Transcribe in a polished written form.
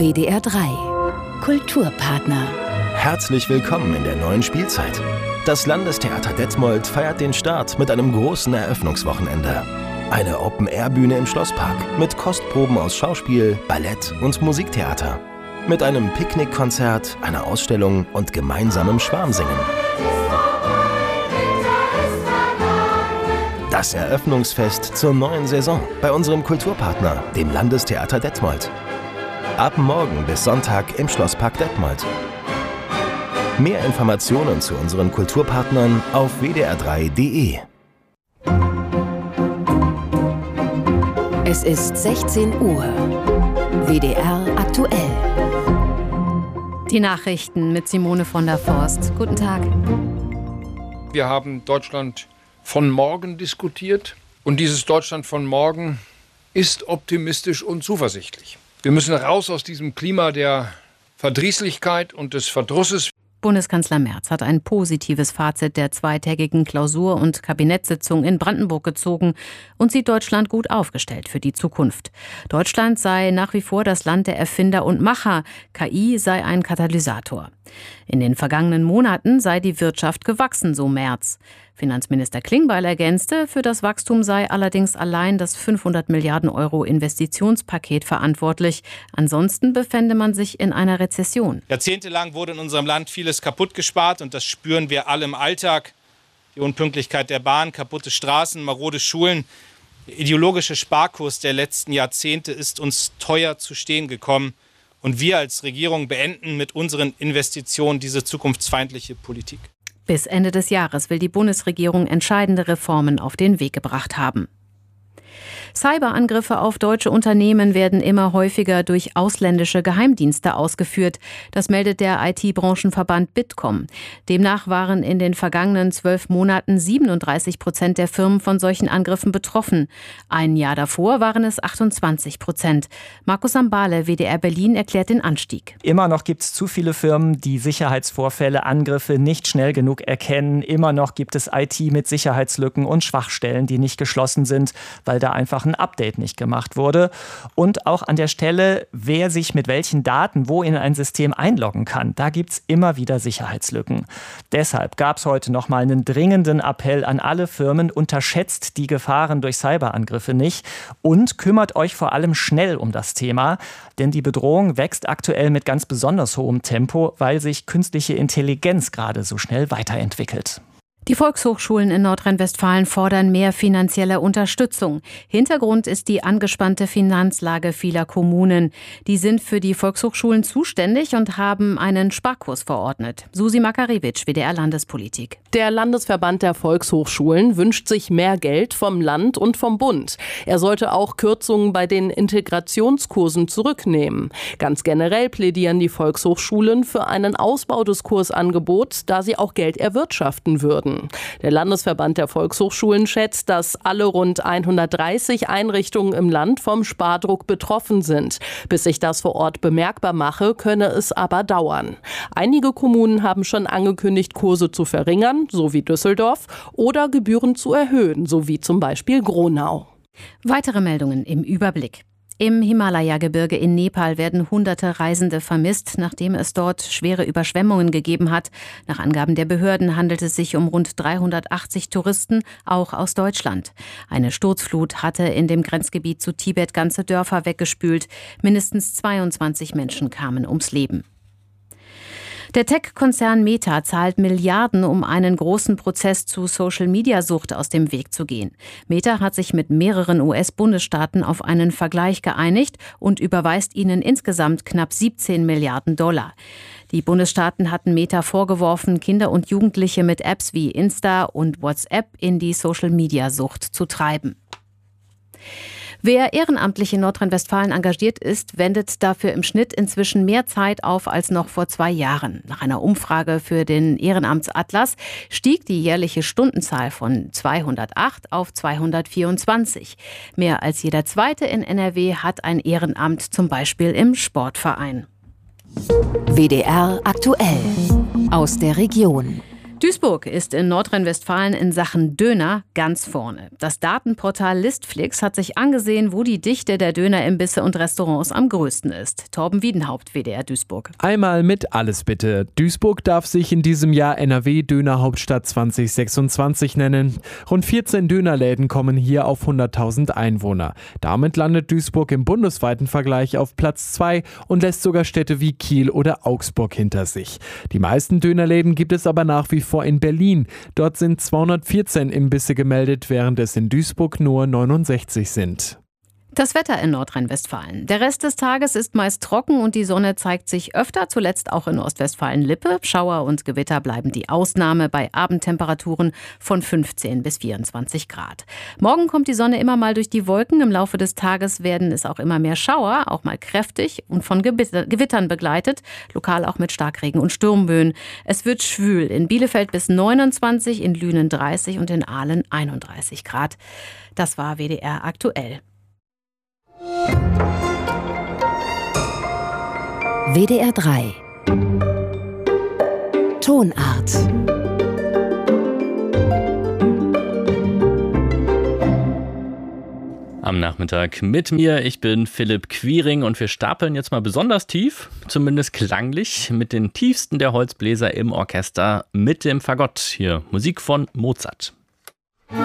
WDR 3 Kulturpartner. Herzlich willkommen in der neuen Spielzeit. Das Landestheater Detmold feiert den Start mit einem großen Eröffnungswochenende. Eine Open-Air-Bühne im Schlosspark mit Kostproben aus Schauspiel, Ballett und Musiktheater. Mit einem Picknickkonzert, einer Ausstellung und gemeinsamem Schwarmsingen. Das Eröffnungsfest zur neuen Saison bei unserem Kulturpartner, dem Landestheater Detmold. Ab morgen bis Sonntag im Schlosspark Detmold. Mehr Informationen zu unseren Kulturpartnern auf wdr3.de. Es ist 16 Uhr. WDR aktuell. Die Nachrichten mit Simone von der Forst. Guten Tag. Wir haben Deutschland von morgen diskutiert. Und dieses Deutschland von morgen ist optimistisch und zuversichtlich. Wir müssen raus aus diesem Klima der Verdrießlichkeit und des Verdrusses. Bundeskanzler Merz hat ein positives Fazit der zweitägigen Klausur- und Kabinettssitzung in Brandenburg gezogen und sieht Deutschland gut aufgestellt für die Zukunft. Deutschland sei nach wie vor das Land der Erfinder und Macher. KI sei ein Katalysator. In den vergangenen Monaten sei die Wirtschaft gewachsen, so Merz. Finanzminister Klingbeil ergänzte, für das Wachstum sei allerdings allein das 500 Milliarden Euro Investitionspaket verantwortlich. Ansonsten befände man sich in einer Rezession. Jahrzehntelang wurde in unserem Land vieles kaputt gespart und das spüren wir alle im Alltag. Die Unpünktlichkeit der Bahn, kaputte Straßen, marode Schulen. Der ideologische Sparkurs der letzten Jahrzehnte ist uns teuer zu stehen gekommen. Und wir als Regierung beenden mit unseren Investitionen diese zukunftsfeindliche Politik. Bis Ende des Jahres will die Bundesregierung entscheidende Reformen auf den Weg gebracht haben. Cyberangriffe auf deutsche Unternehmen werden immer häufiger durch ausländische Geheimdienste ausgeführt. Das meldet der IT-Branchenverband Bitkom. Demnach waren in den vergangenen 12 Monaten 37% der Firmen von solchen Angriffen betroffen. Ein Jahr davor waren es 28%. Markus Ambale, WDR Berlin, erklärt den Anstieg. Immer noch gibt es zu viele Firmen, die Sicherheitsvorfälle, Angriffe nicht schnell genug erkennen. Immer noch gibt es IT mit Sicherheitslücken und Schwachstellen, die nicht geschlossen sind, weil da einfach ein Update nicht gemacht wurde. Und auch an der Stelle, wer sich mit welchen Daten wo in ein System einloggen kann, da gibt es immer wieder Sicherheitslücken. Deshalb gab es heute nochmal einen dringenden Appell an alle Firmen: Unterschätzt die Gefahren durch Cyberangriffe nicht und kümmert euch vor allem schnell um das Thema, denn die Bedrohung wächst aktuell mit ganz besonders hohem Tempo, weil sich künstliche Intelligenz gerade so schnell weiterentwickelt. Die Volkshochschulen in Nordrhein-Westfalen fordern mehr finanzielle Unterstützung. Hintergrund ist die angespannte Finanzlage vieler Kommunen. Die sind für die Volkshochschulen zuständig und haben einen Sparkurs verordnet. Susi Makarewitsch, WDR Landespolitik. Der Landesverband der Volkshochschulen wünscht sich mehr Geld vom Land und vom Bund. Er sollte auch Kürzungen bei den Integrationskursen zurücknehmen. Ganz generell plädieren die Volkshochschulen für einen Ausbau des Kursangebots, da sie auch Geld erwirtschaften würden. Der Landesverband der Volkshochschulen schätzt, dass alle rund 130 Einrichtungen im Land vom Spardruck betroffen sind. Bis sich das vor Ort bemerkbar mache, könne es aber dauern. Einige Kommunen haben schon angekündigt, Kurse zu verringern, so wie Düsseldorf, oder Gebühren zu erhöhen, so wie zum Beispiel Gronau. Weitere Meldungen im Überblick. Im Himalaya-Gebirge in Nepal werden hunderte Reisende vermisst, nachdem es dort schwere Überschwemmungen gegeben hat. Nach Angaben der Behörden handelt es sich um rund 380 Touristen, auch aus Deutschland. Eine Sturzflut hatte in dem Grenzgebiet zu Tibet ganze Dörfer weggespült. Mindestens 22 Menschen kamen ums Leben. Der Tech-Konzern Meta zahlt Milliarden, um einen großen Prozess zu Social-Media-Sucht aus dem Weg zu gehen. Meta hat sich mit mehreren US-Bundesstaaten auf einen Vergleich geeinigt und überweist ihnen insgesamt knapp 17 Milliarden Dollar. Die Bundesstaaten hatten Meta vorgeworfen, Kinder und Jugendliche mit Apps wie Insta und WhatsApp in die Social-Media-Sucht zu treiben. Wer ehrenamtlich in Nordrhein-Westfalen engagiert ist, wendet dafür im Schnitt inzwischen mehr Zeit auf als noch vor 2 Jahren. Nach einer Umfrage für den Ehrenamtsatlas stieg die jährliche Stundenzahl von 208 auf 224. Mehr als jeder Zweite in NRW hat ein Ehrenamt, zum Beispiel im Sportverein. WDR aktuell. Aus der Region. Duisburg ist in Nordrhein-Westfalen in Sachen Döner ganz vorne. Das Datenportal Listflix hat sich angesehen, wo die Dichte der Dönerimbisse und Restaurants am größten ist. Torben Wiedenhaupt, WDR Duisburg. Einmal mit alles bitte. Duisburg darf sich in diesem Jahr NRW-Dönerhauptstadt 2026 nennen. Rund 14 Dönerläden kommen hier auf 100.000 Einwohner. Damit landet Duisburg im bundesweiten Vergleich auf Platz 2 und lässt sogar Städte wie Kiel oder Augsburg hinter sich. Die meisten Dönerläden gibt es aber nach wie vor in Berlin. Dort sind 214 Imbisse gemeldet, während es in Duisburg nur 69 sind. Das Wetter in Nordrhein-Westfalen. Der Rest des Tages ist meist trocken und die Sonne zeigt sich öfter, zuletzt auch in Ostwestfalen-Lippe. Schauer und Gewitter bleiben die Ausnahme bei Abendtemperaturen von 15 bis 24 Grad. Morgen kommt die Sonne immer mal durch die Wolken. Im Laufe des Tages werden es auch immer mehr Schauer, auch mal kräftig und von Gewittern begleitet, lokal auch mit Starkregen und Sturmböen. Es wird schwül, in Bielefeld bis 29, in Lünen 30 und in Aalen 31 Grad. Das war WDR aktuell. WDR 3 Tonart. Am Nachmittag mit mir, ich bin Philipp Quiring und wir stapeln jetzt mal besonders tief, zumindest klanglich, mit den tiefsten der Holzbläser im Orchester mit dem Fagott. Hier Musik von Mozart.